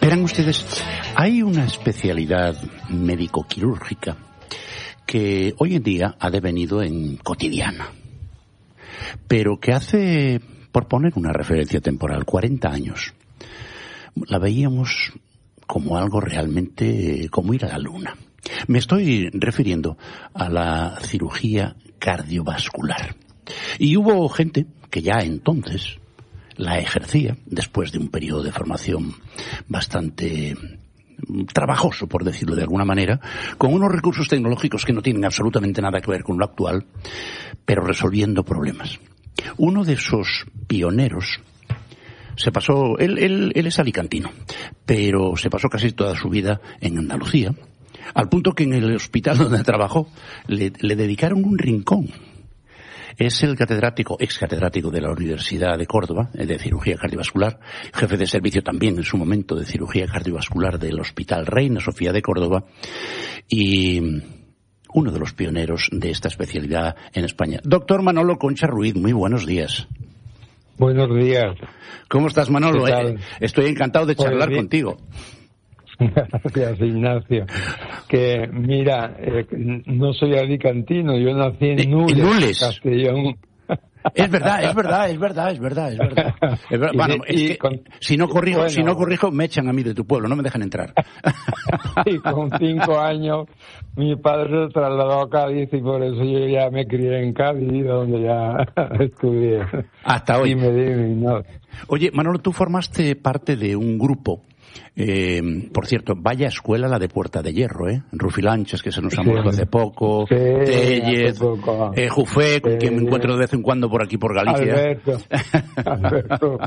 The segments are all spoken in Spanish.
Verán ustedes, hay una especialidad médico-quirúrgica que hoy en día ha devenido en cotidiana, pero que hace, por poner una referencia temporal, 40 años, la veíamos como algo realmente como ir a la luna. Me estoy refiriendo a la cirugía cardiovascular. Y hubo gente que ya entonces la ejercía, después de un periodo de formación bastante trabajoso, por decirlo de alguna manera, con unos recursos tecnológicos que no tienen absolutamente nada que ver con lo actual, pero resolviendo problemas. Uno de esos pioneros se pasó, él es alicantino, pero se pasó casi toda su vida en Andalucía, al punto que en el hospital donde trabajó le dedicaron un rincón. Es el ex catedrático de la Universidad de Córdoba, de cirugía cardiovascular, jefe de servicio también en su momento de cirugía cardiovascular del Hospital Reina Sofía de Córdoba, y uno de los pioneros de esta especialidad en España. Doctor Manolo Concha Ruiz, muy buenos días. Buenos días. ¿Cómo estás, Manolo? Estoy encantado de charlar contigo. Gracias, Ignacio. Que mira, no soy alicantino, yo nací en Nules, Castellón. Es verdad. Bueno, si no corrijo, me echan a mí de tu pueblo, no me dejan entrar. Y con 5 años mi padre se trasladó a Cádiz y por eso yo ya me crié en Cádiz, donde ya estudié. Hasta hoy. No. Oye, Manolo, tú formaste parte de un grupo. Por cierto, vaya escuela la de Puerta de Hierro, Rufilanches, que se nos ha muerto hace poco, Tellez, Jufé, con quien me encuentro de vez en cuando por aquí por Galicia. Alberto.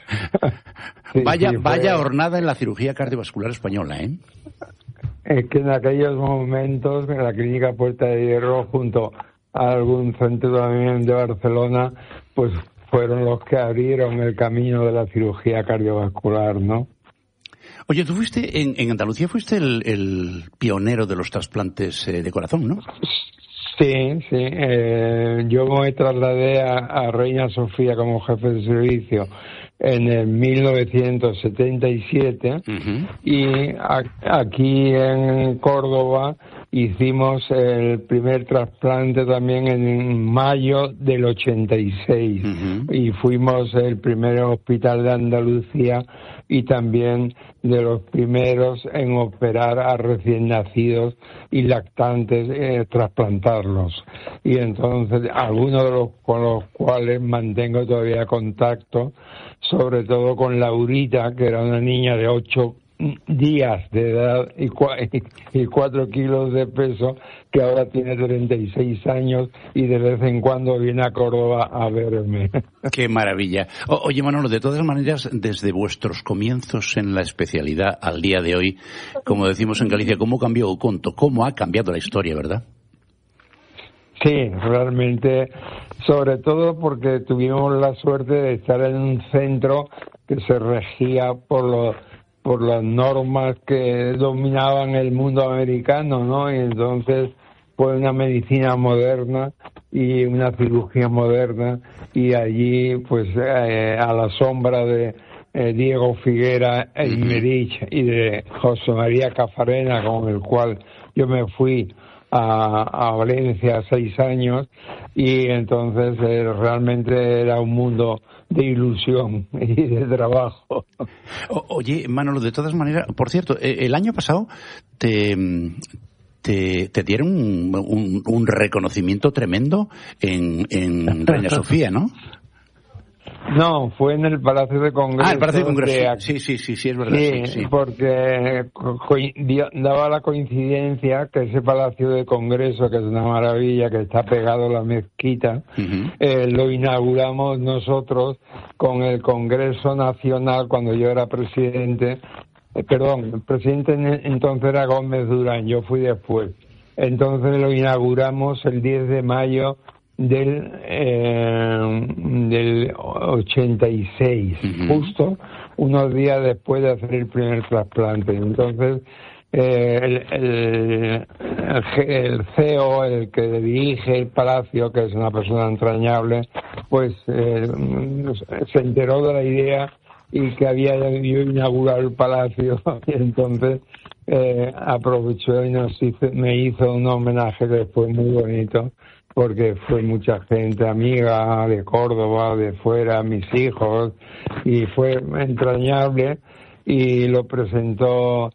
Vaya jornada en la cirugía cardiovascular española, Es que en aquellos momentos, en la clínica Puerta de Hierro, junto a algún centro también de Barcelona, pues fueron los que abrieron el camino de la cirugía cardiovascular, ¿no? Oye, tú fuiste, en Andalucía fuiste el pionero de los trasplantes de corazón, ¿no? Sí. Yo me trasladé a Reina Sofía como jefe de servicio en el 1977 y aquí en Córdoba hicimos el primer trasplante también en mayo del 86 y fuimos el primer hospital de Andalucía y también de los primeros en operar a recién nacidos y lactantes, trasplantarlos. Y entonces algunos de los con los cuales mantengo todavía contacto, sobre todo con Laurita, que era una niña de 8 días de edad y 4 kilos de peso, que ahora tiene 36 años y de vez en cuando viene a Córdoba a verme. ¡Qué maravilla! Oye, Manolo, de todas maneras, desde vuestros comienzos en la especialidad al día de hoy, como decimos en Galicia, ¿cómo cambió Oconto? ¿Cómo ha cambiado la historia, verdad? Sí, realmente, sobre todo porque tuvimos la suerte de estar en un centro que se regía por las normas que dominaban el mundo americano, ¿no? Y entonces fue una medicina moderna y una cirugía moderna, y allí, pues, a la sombra de Diego Figuera Eymerich y de José María Cafarena, con el cual yo me fui a Valencia 6 años, y entonces realmente era un mundo de ilusión y de trabajo. Oye, Manolo, de todas maneras, por cierto, el año pasado te dieron un reconocimiento tremendo en Reina Sofía, ¿no? No, fue en el Palacio de Congreso. El Palacio de Congreso, sí, es verdad. Sí, porque daba la coincidencia que ese Palacio de Congreso, que es una maravilla, que está pegado a la mezquita, lo inauguramos nosotros con el Congreso Nacional cuando yo era presidente. El presidente entonces era Gómez Durán, yo fui después. Entonces lo inauguramos el 10 de mayo del 86, justo unos días después de hacer el primer trasplante. Entonces el CEO, el que dirige el palacio, que es una persona entrañable, pues se enteró de la idea y que había yo inaugurado el palacio, y entonces aprovechó y me hizo un homenaje que fue muy bonito, porque fue mucha gente amiga de Córdoba, de fuera, mis hijos, y fue entrañable, y lo presentó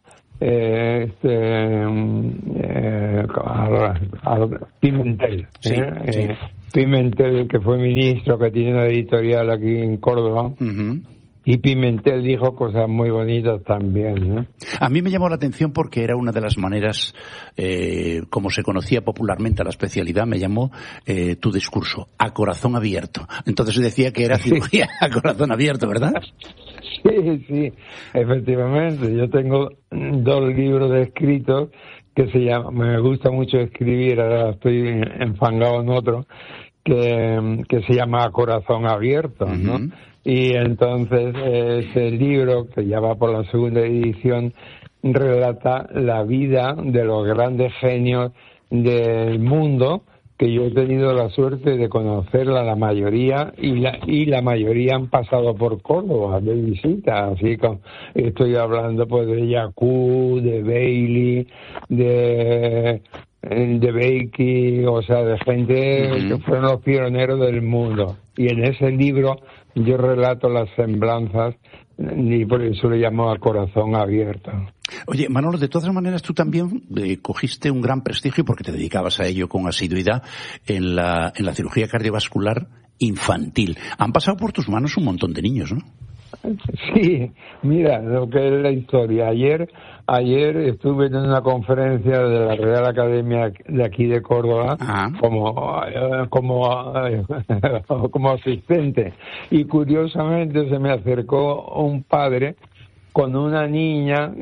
Pimentel, sí. Pimentel, que fue ministro, que tiene una editorial aquí en Córdoba. Y Pimentel dijo cosas muy bonitas también, ¿no? A mí me llamó la atención porque era una de las maneras, como se conocía popularmente a la especialidad, me llamó tu discurso, a corazón abierto. Entonces decía que era cirugía a corazón abierto, ¿verdad? Sí, efectivamente. Yo tengo 2 libros escritos que se llaman, me gusta mucho escribir, ahora estoy enfangado en otro, que se llama A Corazón Abierto, ¿no? Y entonces ese libro, que ya va por la 2ª edición, relata la vida de los grandes genios del mundo, que yo he tenido la suerte de conocerla, la mayoría, y la mayoría han pasado por Córdoba de visita, así como estoy hablando pues de Yacú, de Bailey, de Becky, o sea, de gente que fueron los pioneros del mundo. Y en ese libro yo relato las semblanzas, y por eso le llamo A Corazón Abierto. Oye, Manolo, de todas maneras tú también cogiste un gran prestigio porque te dedicabas a ello con asiduidad en la cirugía cardiovascular infantil. Han pasado por tus manos un montón de niños, ¿no? Sí, mira lo que es la historia. Ayer estuve en una conferencia de la Real Academia de aquí de Córdoba como asistente, y curiosamente se me acercó un padre con una niña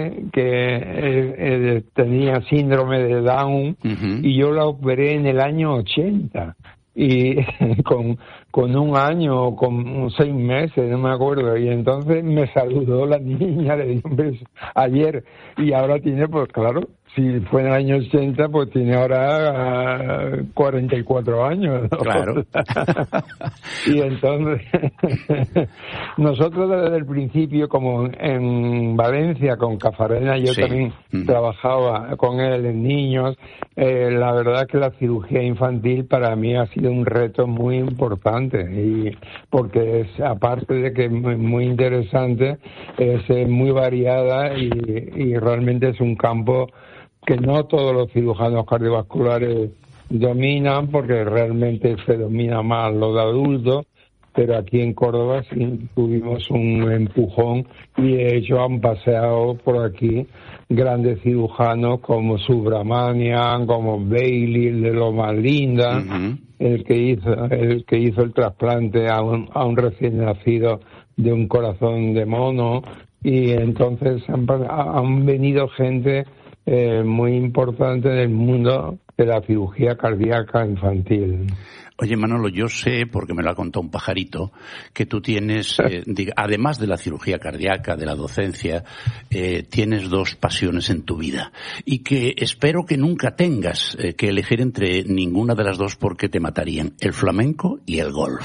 que tenía síndrome de Down, y yo la operé en el año 80. Y con 1 año o con 6 meses, no me acuerdo, y entonces me saludó la niña, le di un beso ayer, y ahora tiene, pues claro, si fue en el año 80, pues tiene ahora 44 años, ¿no? Claro. Y entonces nosotros desde el principio, como en Valencia con Cafarena, yo también trabajaba con él en niños, la verdad que la cirugía infantil para mí ha sido un reto muy importante, y porque es, aparte de que es muy interesante, es muy variada, y realmente es un campo que no todos los cirujanos cardiovasculares dominan, porque realmente se domina más lo de adultos, pero aquí en Córdoba sí tuvimos un empujón, y de hecho han paseado por aquí grandes cirujanos como Subramanian, como Bailey, el de Loma Linda, el que hizo el trasplante a un recién nacido de un corazón de mono, y entonces han venido gente muy importante en el mundo de la cirugía cardíaca infantil. Oye, Manolo, yo sé, porque me lo ha contado un pajarito, que tú tienes, además de la cirugía cardíaca, de la docencia, tienes 2 pasiones en tu vida, y que espero que nunca tengas que elegir entre ninguna de las 2 porque te matarían: el flamenco y el golf.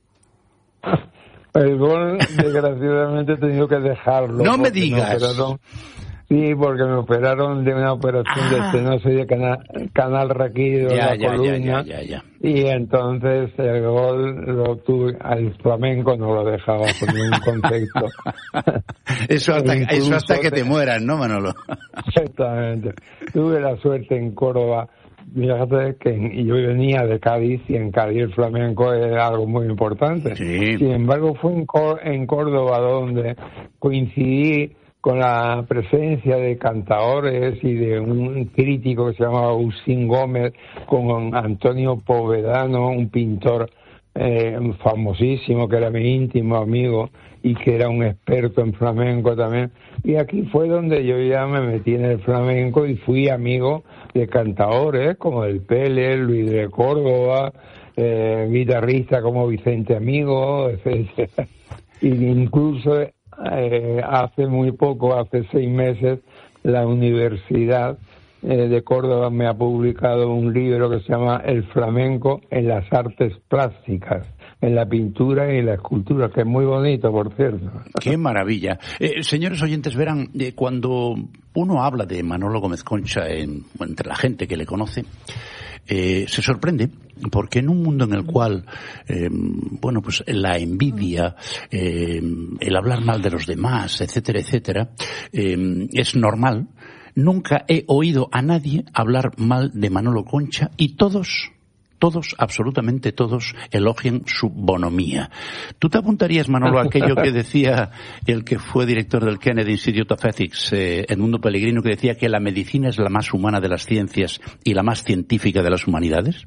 El golf, desgraciadamente, he tenido que dejarlo. ¡No me digas! Sí, porque me operaron de una operación de estenosis de canal raquídeo de la columna. Y entonces el gol lo tuve, al flamenco no lo dejaba con ningún concepto. Eso hasta que te mueras, ¿no, Manolo? Exactamente. Tuve la suerte en Córdoba. Fíjate que yo venía de Cádiz, y en Cádiz el flamenco es algo muy importante. Sí. Sin embargo, fue en Córdoba donde coincidí con la presencia de cantaores y de un crítico que se llamaba Agustín Gómez, con Antonio Povedano, un pintor famosísimo, que era mi íntimo amigo y que era un experto en flamenco también. Y aquí fue donde yo ya me metí en el flamenco y fui amigo de cantaores como el Pele, Luis de Córdoba, guitarristas como Vicente Amigo, etc. Y incluso hace muy poco, hace 6 meses, la universidad de Córdoba me ha publicado un libro que se llama El flamenco en las artes plásticas, en la pintura y en la escultura, que es muy bonito, por cierto. ¡Qué maravilla! Señores oyentes, verán, cuando uno habla de Manolo Gómez Concha entre la gente que le conoce, se sorprende, porque en un mundo en el cual, pues la envidia, el hablar mal de los demás, etcétera, etcétera, es normal. Nunca he oído a nadie hablar mal de Manolo Concha y todos, absolutamente todos, elogian su bonomía. ¿Tú te apuntarías, Manolo, a aquello que decía el que fue director del Kennedy Institute of Ethics, Edmundo Pellegrino, que decía que la medicina es la más humana de las ciencias y la más científica de las humanidades?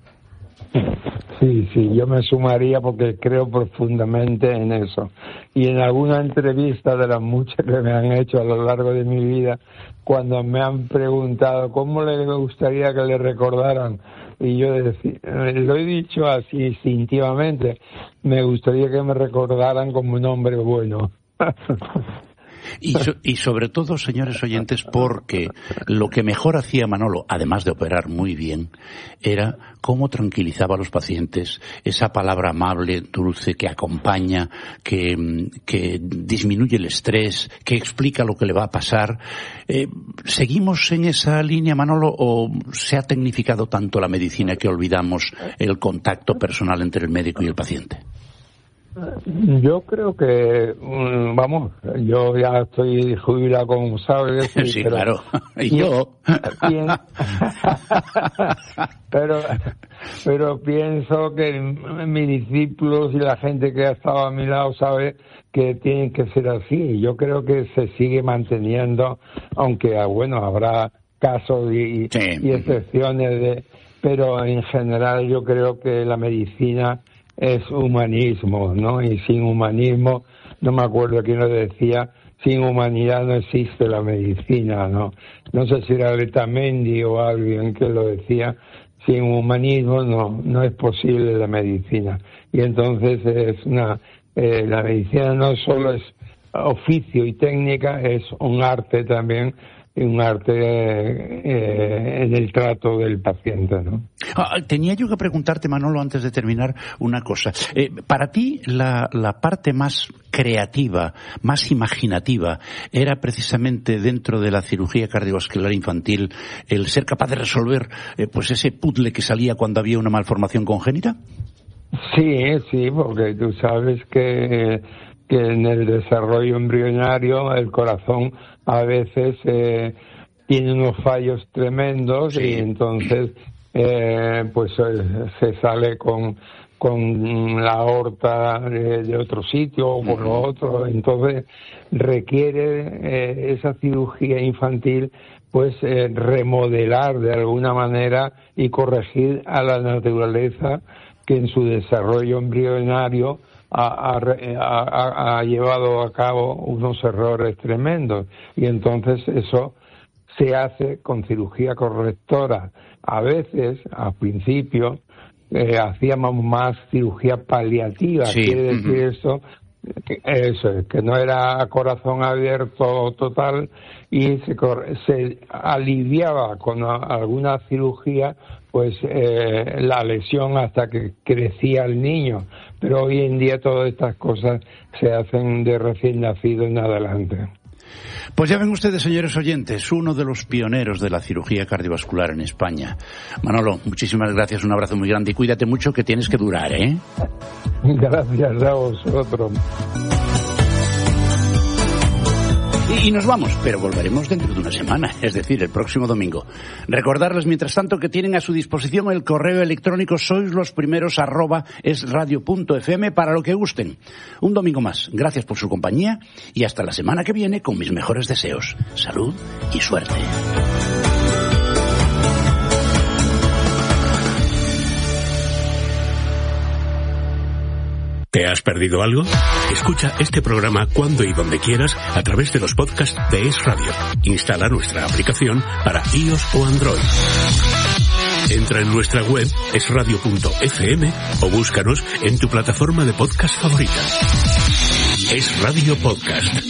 Sí, yo me sumaría porque creo profundamente en eso. Y en alguna entrevista de las muchas que me han hecho a lo largo de mi vida, cuando me han preguntado cómo le gustaría que le recordaran, y yo lo he dicho así instintivamente, me gustaría que me recordaran como un hombre bueno. Y sobre todo, señores oyentes, porque lo que mejor hacía Manolo, además de operar muy bien, era cómo tranquilizaba a los pacientes, esa palabra amable, dulce, que acompaña, que disminuye el estrés, que explica lo que le va a pasar. ¿Seguimos en esa línea, Manolo, o se ha tecnificado tanto la medicina que olvidamos el contacto personal entre el médico y el paciente? Yo creo que, yo ya estoy jubilado, como sabes. Sí, pero, claro. Y yo. pero pienso que mis discípulos y la gente que ha estado a mi lado sabe que tienen que ser así. Yo creo que se sigue manteniendo, aunque, habrá casos y excepciones, pero en general yo creo que la medicina es humanismo, ¿no? Y sin humanismo, no me acuerdo quién lo decía, sin humanidad no existe la medicina, ¿no? No sé si era Letamendi o alguien que lo decía, sin humanismo no es posible la medicina. Y entonces la medicina no solo es oficio y técnica, es un arte también, un arte en el trato del paciente, ¿no? Tenía yo que preguntarte, Manolo, antes de terminar, una cosa. Para ti, la parte más creativa, más imaginativa, era precisamente dentro de la cirugía cardiovascular infantil el ser capaz de resolver ese puzzle que salía cuando había una malformación congénita. Sí, porque tú sabes que en el desarrollo embrionario el corazón a veces tiene unos fallos tremendos, sí. Y entonces se sale con la aorta de otro sitio o con lo otro, entonces requiere esa cirugía infantil remodelar de alguna manera y corregir a la naturaleza que en su desarrollo embrionario ha llevado a cabo unos errores tremendos, y entonces eso se hace con cirugía correctora. A veces, al principio, hacíamos más cirugía paliativa. Sí. Quiere decir eso, que no era corazón abierto total, y se aliviaba con alguna cirugía la lesión hasta que crecía el niño. Pero hoy en día todas estas cosas se hacen de recién nacido en adelante. Pues ya ven ustedes, señores oyentes, uno de los pioneros de la cirugía cardiovascular en España. Manolo, muchísimas gracias, un abrazo muy grande y cuídate mucho, que tienes que durar, ¿eh? Gracias a vosotros. Y nos vamos, pero volveremos dentro de una semana, es decir, el próximo domingo. Recordarles, mientras tanto, que tienen a su disposición el correo electrónico soislosprimeros@esradio.fm para lo que gusten. Un domingo más. Gracias por su compañía y hasta la semana que viene con mis mejores deseos. Salud y suerte. ¿Te has perdido algo? Escucha este programa cuando y donde quieras a través de los podcasts de Es Radio. Instala nuestra aplicación para iOS o Android. Entra en nuestra web esradio.fm o búscanos en tu plataforma de podcast favorita. Es Radio Podcast.